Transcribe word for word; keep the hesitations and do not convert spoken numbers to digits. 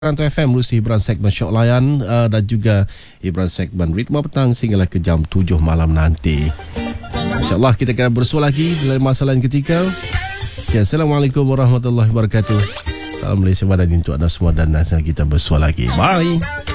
Rantu F M melalui hiburan segmen Syok Layan uh, dan juga hiburan segmen Ritma Petang sehinggalah ke jam tujuh malam nanti. InsyaAllah kita akan bersua lagi dalam masa lain ketika. Ya, Assalamualaikum warahmatullahi wabarakatuh. Salam Malaysia Madani untuk anda semua dan nanti kita bersua lagi. Bye.